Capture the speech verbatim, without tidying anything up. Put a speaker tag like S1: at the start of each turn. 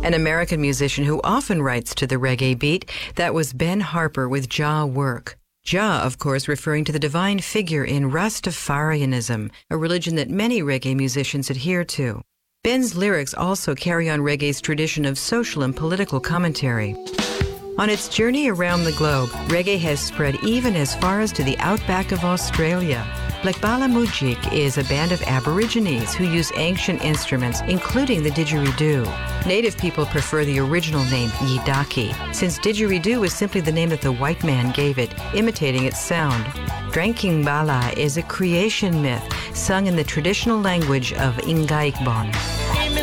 S1: An American musician who often writes to the reggae beat, that was Ben Harper with Jah Work. Jah, of course, referring to the divine figure in Rastafarianism, a religion that many reggae musicians adhere to. Ben's lyrics also carry on reggae's tradition of social and political commentary. On its journey around the globe, reggae has spread even as far as to the outback of Australia. Blackbala Mujik is a band of Aborigines who use ancient instruments, including the didgeridoo. Native people prefer the original name, Yidaki, since didgeridoo was simply the name that the white man gave it, imitating its sound. Dranking Bala is a creation myth sung in the traditional language of Ngaigbon.